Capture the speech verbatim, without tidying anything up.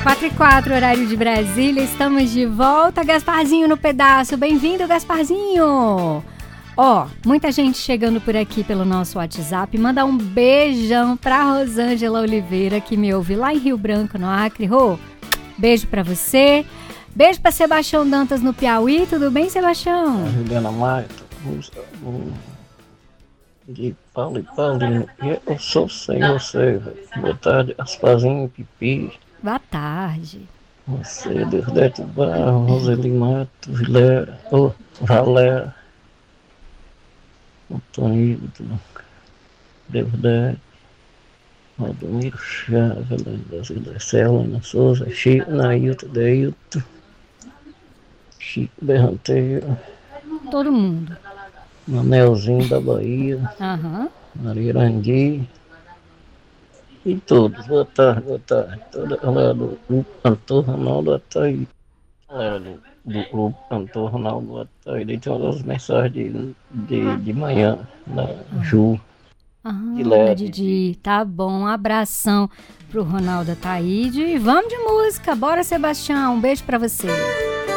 quatro e quatro, horário de Brasília, estamos de volta. Gasparzinho no pedaço, bem-vindo, Gasparzinho. Ó, muita gente chegando por aqui pelo nosso WhatsApp. Manda um beijão pra Rosângela Oliveira, que me ouve lá em Rio Branco, no Acre. Rô, beijo pra você. Beijo pra Sebastião Dantas no Piauí. Tudo bem, Sebastião? Juliana Maia, de Paulo e Paulinho. Eu sou sem você, velho. Boa tarde, Aspazinho, Pipi. Boa tarde. Você, Deusdete Barro, Roseli Mato, Vilera, oh, Valera, Antônio, Deusdete, Valdomiro Chaves, Celana Souza, Chico, Nailton, Deilton, Chico Berranteiro. Todo mundo. Manelzinho da Bahia, Aham. Mariranguí e todos. Boa tarde, boa tarde. Toda a galera do grupo Cantor Ronaldo Ataíde. Galera do, do grupo Cantor Ronaldo Ataíde. Tem umas mensagens de, de, de manhã da Ju. Ah, de Lé, Didi, tá bom. Um abração pro Ronaldo Ataíde. E vamos de música. Bora, Sebastião. Um beijo pra você.